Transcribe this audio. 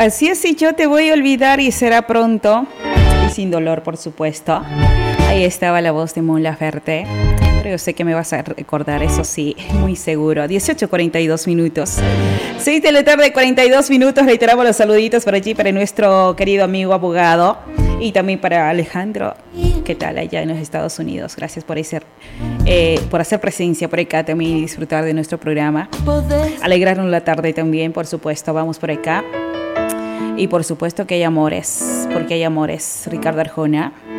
así es, y yo te voy a olvidar y será pronto. Y sin dolor, por supuesto. Ahí estaba la voz de Mon Laferte. Pero yo sé que me vas a recordar, eso sí, muy seguro. 18:42 minutos. 6 de la tarde, 42 minutos. Reiteramos los saluditos por allí para nuestro querido amigo abogado. Y también para Alejandro. ¿Qué tal allá en los Estados Unidos? Gracias por hacer presencia por acá también y disfrutar de nuestro programa. Alegrarnos la tarde también, por supuesto. Vamos por acá. Y por supuesto que hay amores. Porque hay amores. Ricardo Arjona.